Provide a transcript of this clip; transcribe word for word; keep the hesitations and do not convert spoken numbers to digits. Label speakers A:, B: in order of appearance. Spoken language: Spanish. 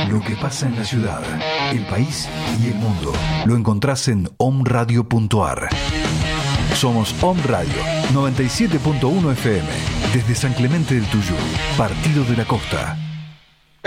A: Lo que pasa en la ciudad, el país y el mundo lo encontrás en omradio punto ar. Somos Om Radio noventa y siete punto uno F M desde San Clemente del Tuyú, Partido de la Costa.